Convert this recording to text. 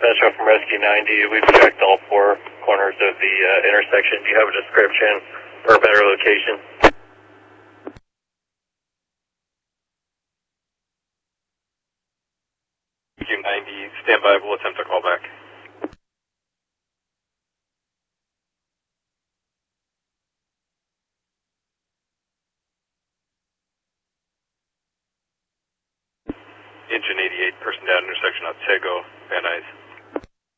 Central from Rescue 90. We've checked all four corners of the intersection. Do you have a description or a better location? Rescue 90, stand by, we'll attempt to call back. Engine 88, person down intersection Otsego, Van Nuys.